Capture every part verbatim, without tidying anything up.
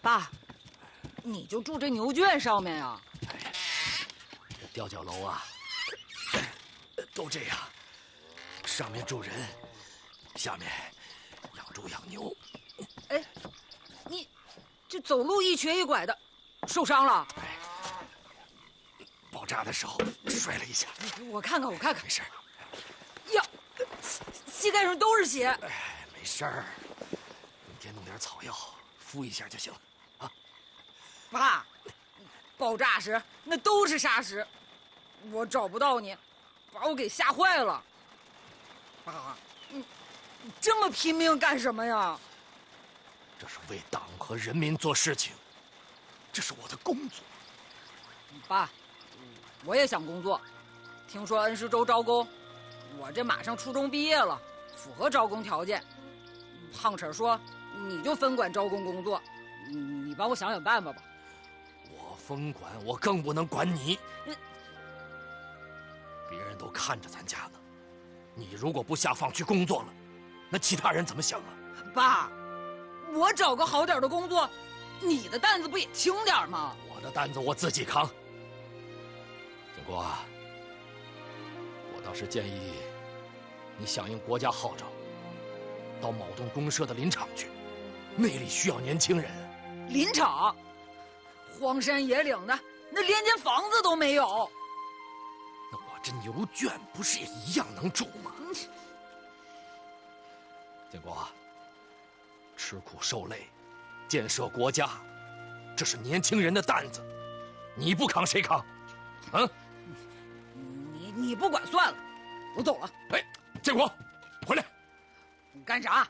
爸，你就住这牛圈上面呀？ 哎，这吊脚楼啊，都这样，上面住人，下面养猪养牛。 哎，你这走路一瘸一拐的，受伤了？ 哎，爆炸的时候摔了一下。 我看看，我看看， 没事。 呀，膝盖上都是血。 哎，没事儿，明天弄点草药敷一下就行了啊。 爸，爆炸时那都是沙石，我找不到你，把我给吓坏了。爸，你你这么拼命干什么呀？ 这是为党和人民做事情，这是我的工作。 爸，我也想工作，听说恩施州招工，我这马上初中毕业了，符合招工条件。胖婶说你就分管招工工作，你帮我想想办法吧。 我分管，我更不能管你。别人都看着咱家呢，你如果不下放去工作了，那其他人怎么想啊？ 爸，我找个好点的工作，你的担子不也轻点吗？ 我的担子我自己扛。景国啊，我倒是建议你响应国家号召，到某栋公社的林场去，那里需要年轻人。 林场，荒山野岭的，那连间房子都没有。 那我这牛圈不是也一样能住吗？ 嗯、 建国，吃苦受累，建设国家，这是年轻人的担子，你不扛谁扛？嗯， 你你不管算了，我走了。 哎，建国，回来！ 你干啥？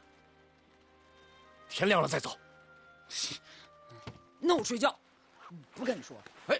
天亮了再走。 那我睡觉，不跟你说。 哎，